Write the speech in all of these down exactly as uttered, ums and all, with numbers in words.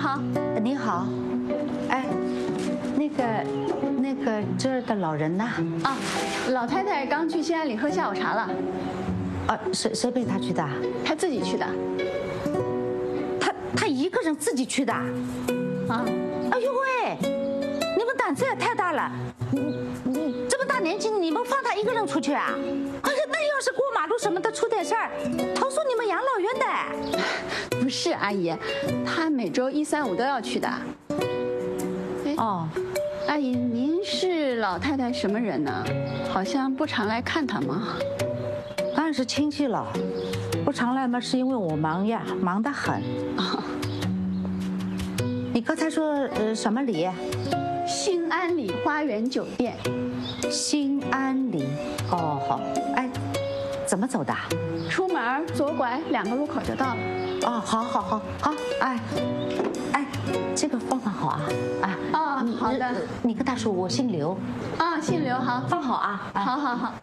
好， 你好，哎，那个那个这儿的老人呢？ 啊，老太太刚去新安里喝下午茶了。 啊，谁谁陪她去的？ 她自己去的。 她她一个人自己去的？ 啊， 哎呦喂，你们胆子也太大了！你你这么大年纪，你们放她一个人出去啊？哎呀，那要是过马路什么的出点事儿，投诉你们养老院的。 不是阿姨，她每周一三五都要去的。 哦， 阿姨，您是老太太什么人呢？好像不常来看她吗？ 当然是亲戚了，不常来嘛，是因为我忙呀，忙得很。 哦， 你刚才说呃什么里？ 新安里花园酒店。 新安里。哦好，哎，怎么走的？ 出门左拐两个路口就到了。 哦，好好好好，哎，哎，这个放放好啊，啊。 哦，好的。 你跟他说我姓刘。 啊，姓刘，好， 放好啊。 好好好。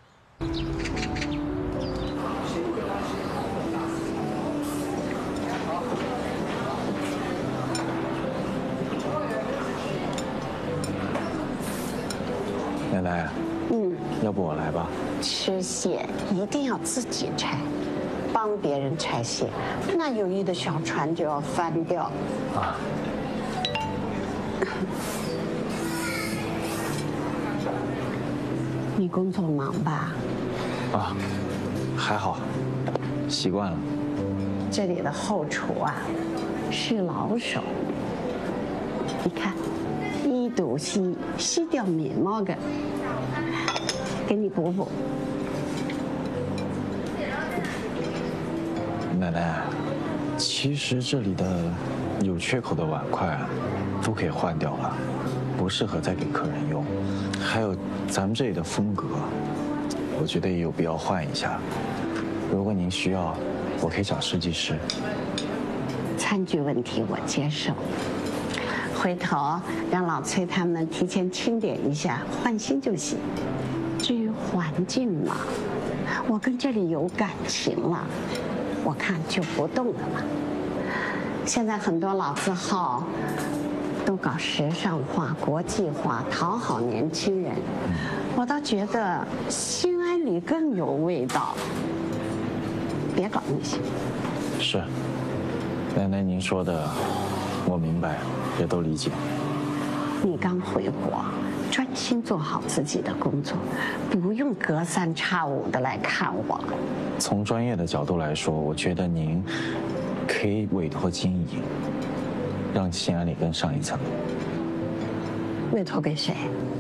奶奶， 嗯， 要不我来吧？ 吃蟹一定要自己拆，帮别人拆蟹，那友谊的小船就要翻掉。 啊。 你工作忙吧？ 啊，还好，习惯了。 这里的后厨啊，是老手。你看，一肚西西掉面毛的，给你补补。 奶奶，其实这里的有缺口的碗筷啊，都可以换掉了，不适合再给客人用。还有咱们这里的风格，我觉得也有必要换一下。如果您需要，我可以找设计师。 餐具问题我接受，回头让老崔他们提前清点一下，换新就行。至于环境嘛，我跟这里有感情了，我看就不动了嘛。现在很多老字号都搞时尚化、国际化，讨好年轻人，我倒觉得新安里更有味道。别搞那些。 是，奶奶您说的，我明白，也都理解。 你刚回国，专心做好自己的工作，不用隔三差五的来看我。 从专业的角度来说，我觉得您可以委托经营，让新安里更上一层。 委托给谁？